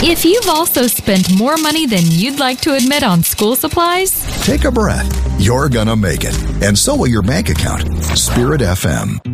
If you've also spent more money than you'd like to admit on school supplies, take a breath. You're gonna make it. And so will your bank account. Spirit FM.